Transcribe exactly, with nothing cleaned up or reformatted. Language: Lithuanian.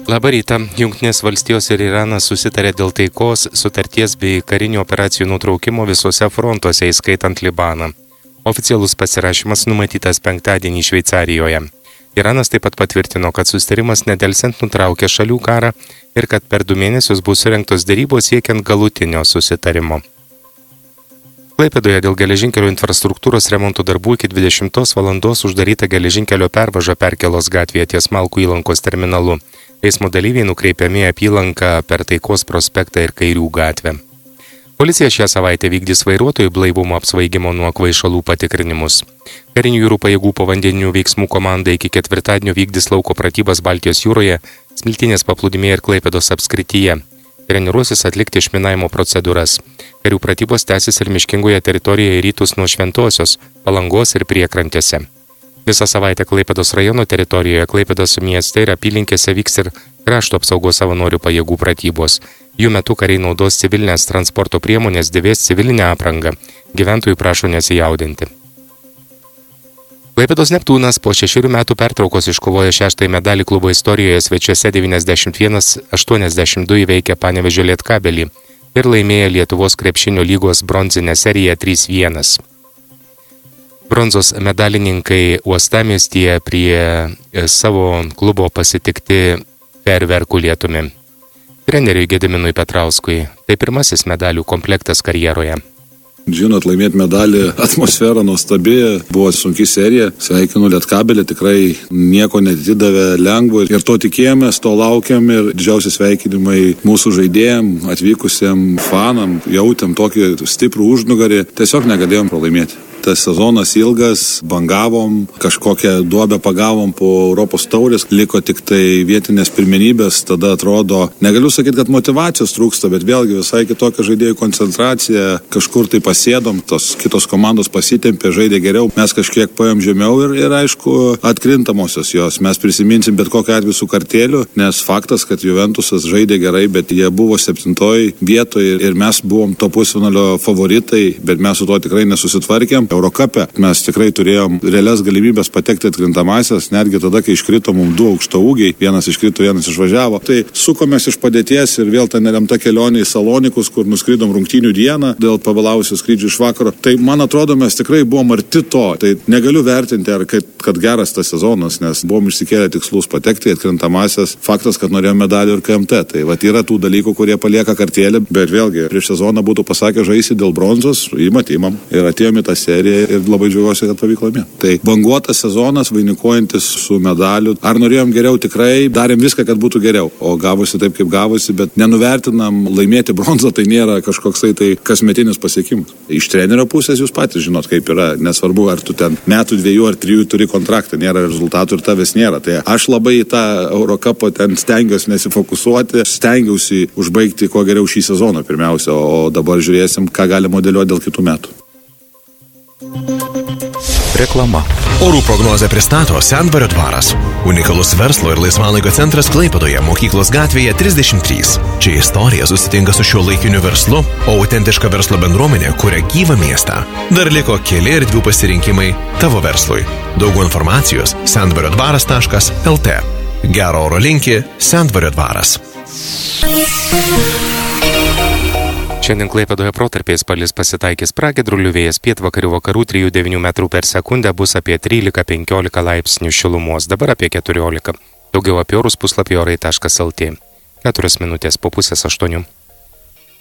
Labą rytą. Jungtinės valstijos ir Iranas susitarė dėl taikos, sutarties bei karinių operacijų nutraukimo visose frontuose, įskaitant Libaną. Oficialus pasirašymas numatytas penktadienį Šveicarijoje. Iranas taip pat patvirtino, kad susitarimas nedelsiant nutraukė šalių karą ir kad per du mėnesius bus surengtos derybos siekiant galutinio susitarimo. Klaipėdoje dėl geležinkelio infrastruktūros remonto darbų iki dvidešimtos valandos uždaryta geležinkelio pervaža Perkėlos gatvėje ties Malkų įlankos terminalu. Eismo dalyviai nukreipiami apylanką per Taikos prospektą ir Kairių gatvę. Policija šią savaitę vykdys vairuotojų blaivumo apsvaigimo nuo kvaišalų patikrinimus. Karinių jūrų pajėgų povandeninių veiksmų komanda iki ketvirtadienio vykdys lauko pratybas Baltijos jūroje, Smiltynės paplūdimyje ir Klaipėdos apskrityje. Treniruosis atlikti išminavimo procedūras. Karių pratybos tęsis ir miškingoje teritorijoje į rytus nuo Šventosios, Palangos ir Priekrantėse. Visą savaitę Klaipėdos rajono teritorijoje, Klaipėdos mieste ir apylinkėse vyks ir krašto apsaugos savanorių pajėgų pratybos. Jų metu kariai naudos civilinės transporto priemonės, dėvės civilinę aprangą. Gyventojų prašo nesijaudinti. Klaipėdos Neptūnas po šešerių metų pertraukos iškovojo šeštąjį medalį klubo istorijoje, svečiuose devyniasdešimt vienas aštuoniasdešimt du įveikė Panevėžio Lietkabelį ir laimėjo Lietuvos krepšinio lygos bronzinę seriją trys vienas. Bronzos medalininkai uostamiestyje prie savo klubo pasitikti fejerverkų lietumi. Treneriui Gediminui Petrauskui tai pirmasis medalių komplektas karjeroje. Žinot, laimėti medalį, atmosfera nuostabi, buvo sunki serija, sveikinu Lietkabelį, tikrai nieko netidavė lengvo ir to tikėjomės, to laukiam ir didžiausi sveikinimai mūsų žaidėjim, atvykusiem fanam, jautėm tokį stiprų užnugarį, tiesiog negalėjom pralaimėti. Tas sezonas ilgas, bangavom, kažkokią duobę pagavom po Europos taurės, liko tik tai vietinės pirmenybės, tada atrodo, negaliu sakyti, kad motivacijos trūksta, bet vėlgi visai kitokia žaidėjų koncentracija, kažkur tai pasėdom, tos kitos komandos pasitempė, žaidė geriau, mes kažkiek paėm žemiau ir, ir aišku, atkrintamosios jos, mes prisiminsim bet kokią atveju su Kartėliu, nes faktas, kad Juventusas žaidė gerai, bet jie buvo septintoj vietoje ir mes buvom to pusfinalio favoritai, bet mes su to tikrai nesusitvarkėm. Eurokape mes tikrai turėjom realias galimybės patekti atkrintamąsias, netgi tada, kai iškrito mums du aukšto ūgiai, vienas iškrito, vienas išvažiavo. Tai sukomės iš padėties ir vėl ta nelemta kelionė į Salonikus, kur nuskridom rungtynių dieną dėl pavėlavusių skrydžių iš vakaro. Tai man atrodo, mes tikrai buvom arti to. Tai negaliu vertinti, ar kad, kad geras tas sezonas, nes buvom išsikėlę tikslus patekti į atkrintamąsias. Faktas, kad norėjom medalių ir K M T. Tai va, yra tų dalykų, kurie palieka Kartėlį, bet vėlgi prieš sezoną būtų pasakę žaisti dėl bronzos, įmat įmam ir atėjom į tą seriją. Ir labai džiaugiuosi, kad pavyko laimėti. Tai banguotas sezonas, vainikuojantis su medaliu. Ar norėjom geriau, tikrai darėm viską, kad būtų geriau. O gavosi taip, kaip gavosi, bet nenuvertinam laimėti bronzą, tai nėra kažkoksai tai kasmetinis pasiekimas. Iš trenerio pusės jūs patys žinot, kaip yra. Nesvarbu, ar tu ten metų, dviejų ar trijų turi kontraktą, nėra rezultatų ir tavęs nėra. Tai aš labai į tą Eurocupą ten stengiuosi nesifokusuoti, stengiausi užbaigti kuo geriau šį sezoną pirmiausia, o dabar žiūrėsim, ką gali modeliuoti dėl kitų metų. Reklama. Orų prognozę pristato Sendvario dvaras. Unikalus verslo ir laisvalaikio centras Klaipėdoje, Mokyklos gatvėje trisdešimt trys. Čia istorija susitinka su šiuo laikiniu verslu, o autentiška verslo bendruomenė kuria gyvą miestą. Dar liko keli erdvių pasirinkimai tavo verslui. Daugiau informacijos sendvario dvaras taškas el tė. Gero oro linki Sendvario dvaras. Šiandien Klaipėdoje protarpiais palis pasitaikys pragiedrulių, vėjas pietvakarių vakarų trijų devynių metrų per sekundę, bus apie trylika penkiolika laipsnių šilumos, dabar apie keturiolika. Daugiau apie orus puslapį orai taškas el tė. Keturios minutės po pusės aštuonių.